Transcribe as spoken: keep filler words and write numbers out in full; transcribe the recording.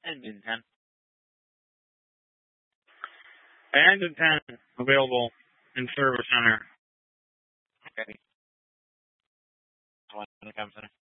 Engine ten. Engine ten available in Service Center. Okay. I want to come center.